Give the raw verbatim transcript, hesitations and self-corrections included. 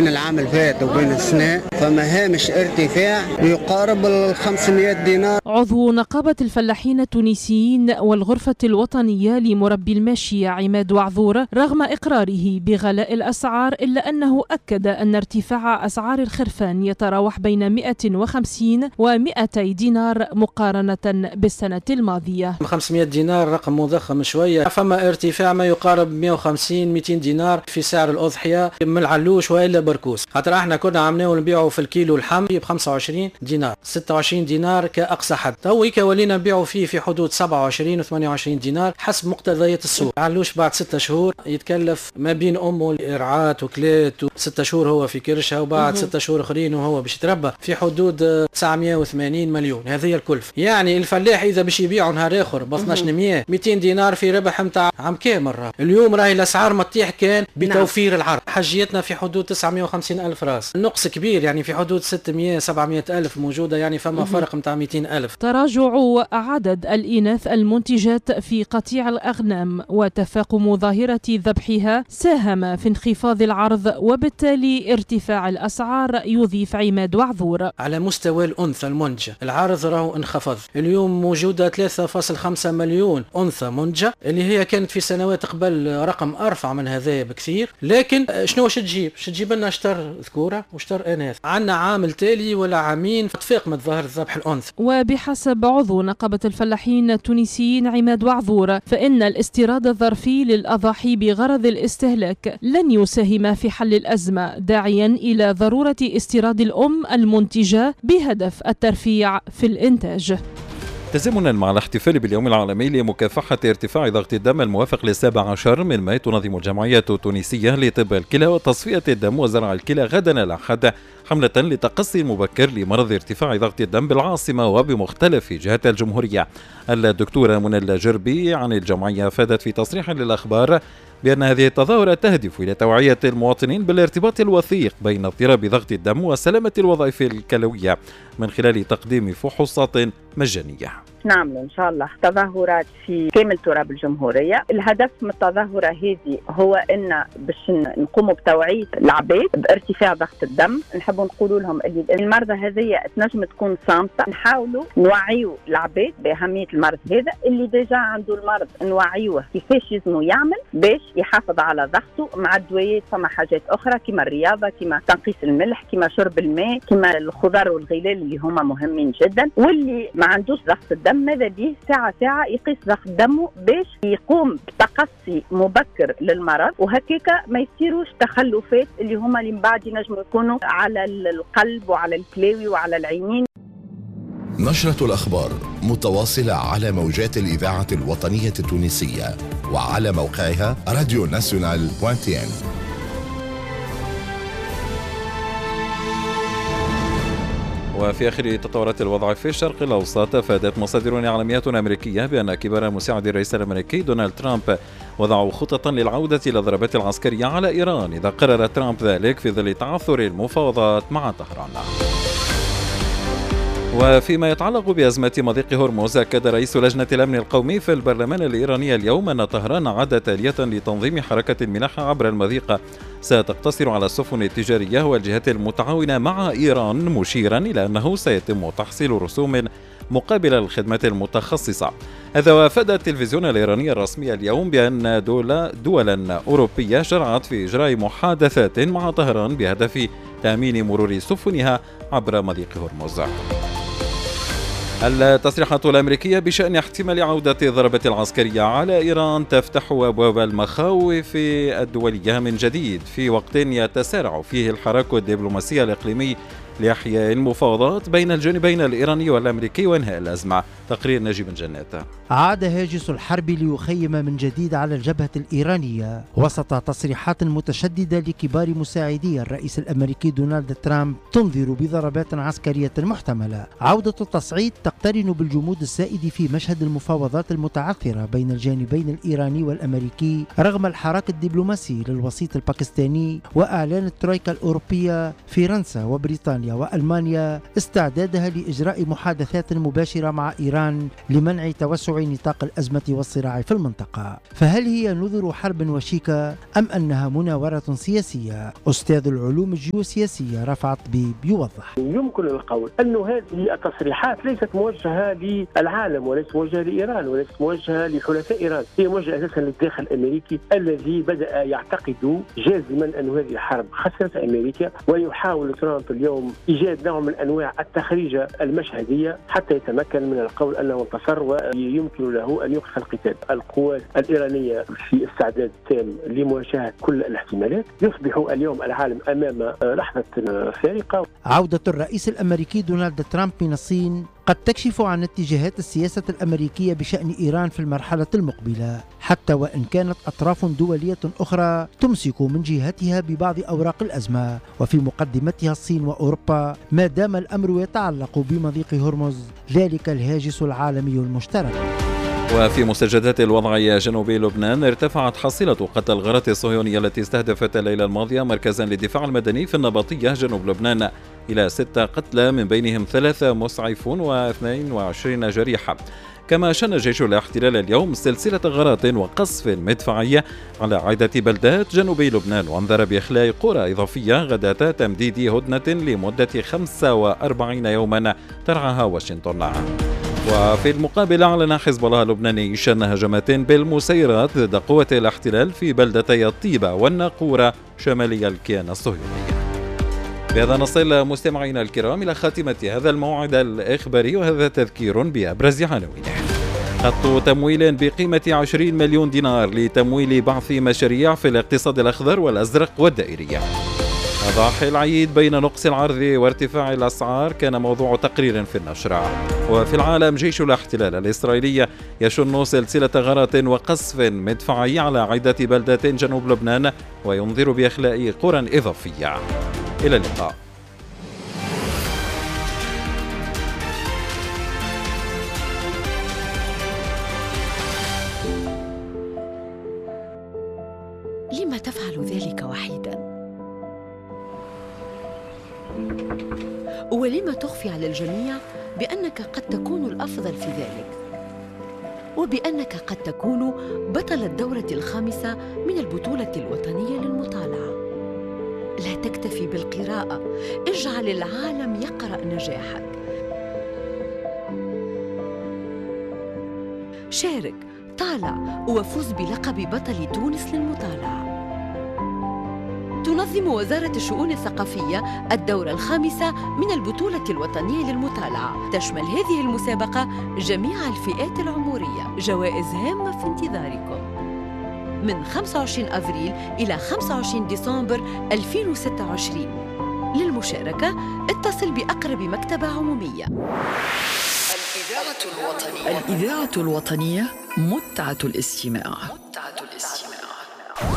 بين العام الفات وبين السنة، فما هامش ارتفاع يقارب ال خمسمائة دينار. عضو نقابة الفلاحين التونسيين والغرفة الوطنية لمربي الماشية عماد وعذور، رغم إقراره بغلاء الأسعار إلا أنه أكد أن ارتفاع أسعار الخرفان يتراوح بين مئة وخمسين ومئتي دينار مقارنة بالسنة الماضية. خمسمائة دينار رقم مضخم شوية، فما ارتفاع ما يقارب مئة وخمسين مئتين دينار في سعر الأضحية من العلوش وإلا بركوس. خاطر احنا كنا عملناه نبيعه في الكيلو اللحم ب خمسة وعشرين دينار، ستة وعشرين دينار كأقصى حد، تويك ولينا نبيعه فيه في حدود سبعة وعشرين و ثمانية وعشرين دينار حسب مقتضيات السوق. علوش بعد ستة شهور يتكلف ما بين أمه إرعاة وكلات وستة شهور هو في كرشها، وبعد ستة شهور أخرين وهو باش يتربى في حدود تسعمائة وثمانين مليون. هذه هي الكلفة. يعني الفلاح إذا باش يبيعه نهار آخر ب اثناش مئة مئتين دينار في ربح نتاع عام كامل. اليوم راهي الأسعار ما تطيح كان بتوفير العرض. حجيتنا في حدود تسعمائة وخمسين ألف راس، النقص كبير يعني في حدود ستمائة سبعمائة ألف موجودة، يعني فما فرق نتاع مئتين ألف. تراجع عدد الإناث المنتجات في قطيع الأغنام وتفاقم ظاهرة ذبحها ساهم في انخفاض العرض وبالتالي ارتفاع الأسعار، يضيف عماد وعذور. على مستوى الأنثى المنتجة العرض راهو انخفض، اليوم موجودة ثلاثة فاصلة خمسة مليون أنثى منتجة اللي هي كانت في سنوات قبل رقم أرفع من هذا بكثير. لكن شنو واش تجيب؟ واش تجيب لنا شطر ذكورة وشطر إناث، عندنا عامل تالي ولا عامين تفاقمت ظاهرة ذبح الأنثى. وبحسب عضو نقابة الفلاحين التونسيين عماد وعذور، فإن الاستيراد الظرفي للأضاحي بغرض الاستهلاك لن يساهم في حل الأزمة، داعيا إلى ضرورة استيراد الأم المنتجة بهدف الترفيع في الإنتاج. تزامنا مع الاحتفال باليوم العالمي لمكافحة ارتفاع ضغط الدم الموافق للسابع عشر من ماي، تنظم الجمعية التونسية لطب الكلى وتصفية الدم وزرع الكلى غدا الأحد حملة للتقصي المبكر لمرض ارتفاع ضغط الدم بالعاصمة وبمختلف جهات الجمهورية. الدكتورة منى الجربي عن الجمعية فادت في تصريح للأخبار بأن هذه التظاهرة تهدف إلى توعية المواطنين بالارتباط الوثيق بين اضطراب ضغط الدم وسلامة الوظائف الكلوية من خلال تقديم فحوصات مجانية. نعمل إن شاء الله تظاهرات في كامل تراب الجمهورية. الهدف من التظاهرة هذه هو إن باش نقوموا بتوعية العباد بارتفاع ضغط الدم. نحبوا نقولوا لهم اللي المرضى هذه تنجم تكون صامتة، نحاولوا نوعيوا العباد بأهمية المرض هذا. اللي ديجا عنده المرض نوعيوه كيفاش يزنو يعمل باش يحافظ على ضغطه مع الدويات. فما حاجات أخرى كما الرياضة، كما تنقيس الملح، كما شرب الماء، كما الخضار والغلال اللي هما مهمين جدا. واللي ما عندوش ضغط الدم ماذا به ساعة ساعة يقيس ضغط دمه باش يقوم بتقصي مبكر للمرض، وهكاك ما يصيروش تخلفات اللي هما اللي من بعد ينجموا يكونوا على القلب وعلى الكلاوي وعلى العينين. نشرة الأخبار متواصلة على موجات الإذاعة الوطنية التونسية وعلى موقعها راديو ناسيونال دوت تي ان. وفي آخر تطورات الوضع في الشرق الأوسط، أفادت مصادر إعلامية أمريكية بأن كبار مساعدي الرئيس الأمريكي دونالد ترامب وضعوا خططا للعودة إلى الضربات العسكرية على إيران إذا قرر ترامب ذلك في ظل تعثر المفاوضات مع طهران. وفيما يتعلق بأزمة مضيق هرمز، أكد رئيس لجنة الأمن القومي في البرلمان الإيراني اليوم أن طهران عادت آلية لتنظيم حركة الملاحة عبر المضيق ستقتصر على السفن التجارية والجهات المتعاونة مع إيران، مشيرا إلى أنه سيتم تحصيل رسوم مقابل الخدمات المتخصصة. هذا وافد التلفزيون الإيراني الرسمي اليوم بأن دولا دولا أوروبية شرعت في إجراء محادثات مع طهران بهدف تأمين مرور سفنها عبر مضيق هرمز. التصريحات الأمريكية بشأن احتمال عودة الضربات العسكرية على إيران تفتح أبواب المخاوف الدولية من جديد في وقت يتسارع فيه الحراك الدبلوماسي الإقليمي لإحياء المفاوضات بين الجانبين الإيراني والأمريكي وإنهاء الأزمة. تقرير نجيب جنات. عاد هاجس الحرب ليخيم من جديد على الجبهة الإيرانية وسط تصريحات متشددة لكبار مساعدي الرئيس الأمريكي دونالد ترامب تنذر بضربات عسكرية محتملة. عودة التصعيد تقترن بالجمود السائد في مشهد المفاوضات المتعثرة بين الجانبين الإيراني والأمريكي رغم الحراك الدبلوماسي للوسيط الباكستاني وأعلان الترويكا الأوروبية فرنسا وبريطانيا بريطانيا وألمانيا استعدادها لإجراء محادثات مباشرة مع إيران لمنع توسع نطاق الأزمة والصراع في المنطقة. فهل هي نذر حرب وشيكة أم أنها مناورة سياسية؟ أستاذ العلوم الجيوسياسية رفعت طبيب يوضح. يمكن القول أن هذه التصريحات ليست موجهة للعالم وليست موجهة لإيران وليست موجهة لحلفاء إيران، هي موجهة أساسا للداخل الأمريكي الذي بدأ يعتقد جازما أن هذه الحرب خسرت أمريكا، ويحاول ترامب اليوم إيجاد نوع من أنواع التخريجة المشهدية حتى يتمكن من القول أنه انتصر ويمكن له أن يقصى القتال. القوات الإيرانية في استعداد تام لمواجهة كل الاحتمالات. يصبح اليوم العالم أمام لحظة فارقة. عودة الرئيس الأمريكي دونالد ترامب من الصين قد تكشف عن اتجاهات السياسة الأمريكية بشأن إيران في المرحلة المقبلة، حتى وإن كانت أطراف دولية أخرى تمسك من جهتها ببعض أوراق الأزمة، وفي مقدمتها الصين وأوروبا، ما دام الأمر يتعلق بمضيق هرمز، ذلك الهاجس العالمي المشترك. وفي مستجدات الوضع جنوبي لبنان، ارتفعت حصيلة قتل الغارات الصهيونية التي استهدفت الليلة الماضية مركزا للدفاع المدني في النبطية جنوب لبنان إلى ستة قتلى، من بينهم ثلاثة مسعفون واثنين وعشرين جريحا. كما شن جيش الاحتلال اليوم سلسلة غارات وقصف مدفعية على عدة بلدات جنوبي لبنان، وانذر بإخلاء قرى إضافية غداة تمديد هدنة لمدة خمسة وأربعين يوما ترعاها واشنطن. وفي المقابل أعلن حزب الله اللبناني شن هجمات بالمسيرات ضد قوات الاحتلال في بلدتي الطيبة والناقورة شمالي الكيان الصهيوني. بهذا نصل مستمعينا الكرام إلى خاتمة هذا الموعد الإخباري، وهذا تذكير بأبرز عناوينه. خط تمويل بقيمة عشرين مليون دينار لتمويل بعث مشاريع في الاقتصاد الأخضر والأزرق والدائري. أضاحي العيد بين نقص العرض وارتفاع الأسعار كان موضوع تقرير في النشر. وفي العالم، جيش الاحتلال الإسرائيلي يشن سلسلة غارات وقصف مدفعي على عدة بلدات جنوب لبنان، وينذر بإخلاء قرى إضافية. إلى اللقاء. لما تفعل ذلك وحيدا؟ ولما تخفي على الجميع بأنك قد تكون الأفضل في ذلك، وبأنك قد تكون بطل الدورة الخامسة من البطولة الوطنية للمطالعة؟ لا تكتفي بالقراءة، اجعل العالم يقرأ نجاحك. شارك، طالع، وفوز بلقب بطل تونس للمطالعة. تنظم وزارة الشؤون الثقافية الدورة الخامسة من البطولة الوطنية للمطالعة. تشمل هذه المسابقة جميع الفئات العمرية. جوائز هامة في انتظاركم من خمسة وعشرين أفريل إلى خمسة وعشرين ديسمبر ألفين وستة وعشرين. للمشاركة اتصل بأقرب مكتبة عمومية. الإذاعة الوطنية. الإذاعة الوطنية، متعة الاستماع. متعة